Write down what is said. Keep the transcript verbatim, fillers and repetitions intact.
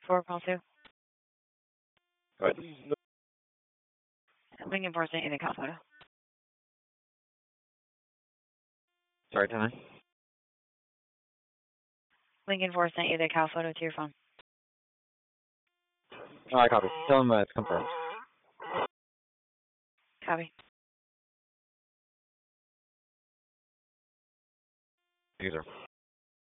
four call two. Go ahead. Lincoln four Saint Ida Cal photo. Sorry, tell me. Lincoln four Saint Ida Cal photo to your phone. All right, copy. Tell him uh, it's confirmed. Copy. User.